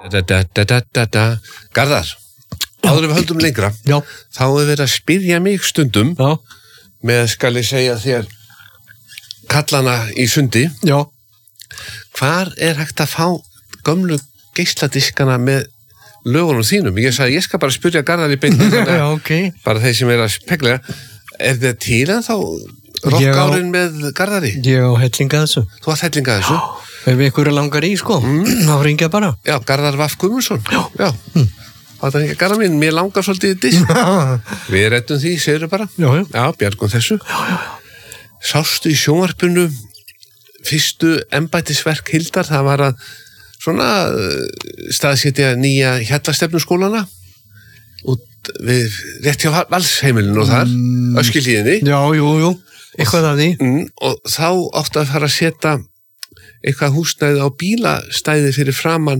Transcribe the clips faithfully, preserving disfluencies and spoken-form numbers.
Garðar, áður við höldum lengra, Já. þá hefur verið að spyrja mig stundum Já. með, skal ég segja þér, kallana í sundi. Já. Hvar er hægt að fá gömlu geisladiskana með lögunum þínum? Ég sagði, ég skal bara spyrja Garðar í beinni, Já, ok. bara þeir sem er að spekla. Er það til en þá rockárin með Garðari? Ég á hellinga þessu. Þú átt hellinga þessu? Ef ykkur er langar í, sko, mm. þá ringja bara. Já, Garðar Vaff Guðmundsson. Já. Já. Mm. Það er ekki Garðar mín, mér langar svolítið í disk. Við rettum því, segir bara. Já, já. Já, bjargum þessu. Já, já, já. Sástu í sjónvarpinu fyrstu embættisverk Hildar, það var að svona staðsetja nýja hjallastefnuskólana út við rétt hjá Valsheimilinu og þar, mm. Öskilíðinni. Já, jú, jú, eitthvað af því. Mm, og þá áttu að fara að setja eitthvað húsnæði á bílastæði fyrir framann,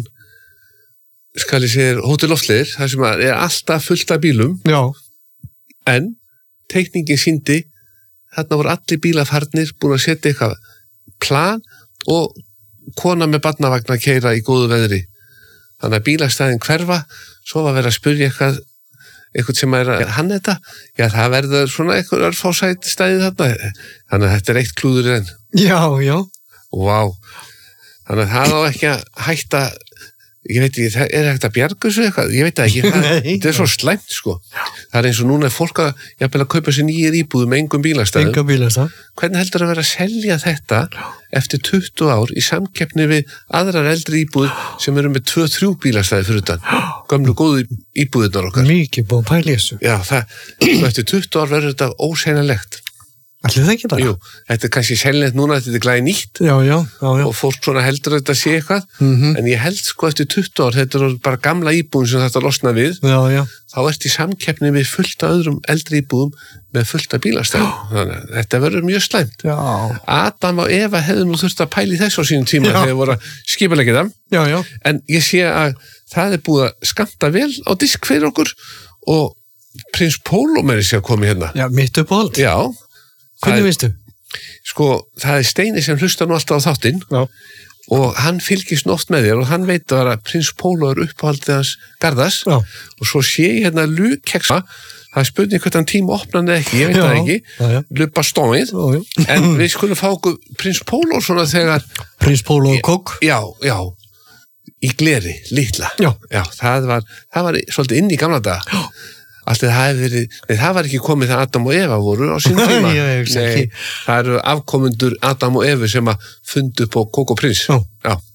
skal ég segja, Hótel Loftleiðir, þar sem er alltaf fullt af bílum. Já. En teikningin sýndi, þarna voru allir bílafarnir búin að setja eitthvað plan og kona með barnavagn að keyra í góðu veðri. Þannig að bílastæðin hverfa, svo var verið að spyrja eitthvað, eitthvað sem er að hann þetta, já það verður svona eitthvað örfásætt stæði þarna, þannig að þetta er eitt klúður enn. Já, já. Vá, þannig að það á ekki að hætta, ég veit ekki, það er hægt að bjarga þessu eitthvað, ég veit ekki, það, þetta er svo slæmt sko. Það er eins og núna er fólk að, jafnvel að kaupa sér nýjir íbúðum með engum bílastæðum. Engum bílastæðum. Hvernig heldur að vera að selja þetta eftir tuttugu ár í samkeppni við aðrar eldri íbúður sem eru með tvö þrjú bílastæði fyrir utan, gömlu góðu íbúðurnar okkar. Mikið búið að pæla í þessu. Já, það, eftir tuttugu ár verður þetta óseinalegt. Allir það ekki bara? Jú, þetta er kannski selnett núna, þetta er glæði nýtt. Já, já, já, já. Og fólk svona heldur að þetta sé eitthvað, mm-hmm. en ég held sko eftir tuttugu ár, þetta er bara gamla íbúðum sem þetta losna við, já, já. Þá ert í samkeppni við fullt af öðrum eldri íbúðum með fullt af bílastæðum. Þannig að þetta verður mjög slæmt. Já. Adam og Eva hefðu nú þurft að pæli þessu á sínum tíma já. Þegar voru að skipuleggja það. Já, já. En ég sé að það er búið að skammta vel á disk fyrir okkur og Prins Pólo með þessi að koma hérna. Já, mitt upp á allt. Já. Hvernig veistu? Sko, það er Steini sem hlustar nú alltaf á þáttinn já. Og hann fylgist nú oft með þér og hann veit að Prins Pólo er uppáhaldið hans Garðars já. Og svo sé ég hérna lukeksa, það er spurning hvort hann tíma opnan eða ekki, ég veit já. Það ekki, lupa stóið, en við skulum fá okkur Prins Pólo svona þegar... Prins Pólo og kók? Já, já, í gleri, litla. Já. Já, það var, það var svolítið inn í gamla daga. Já. Alltaf það hefði verið, nei það var ekki komið þegar Adam og Eva voru á sín tíma. Nei, það eru afkomendur Adam og Evu sem að fundu upp á Kók og Prins. Já. Já.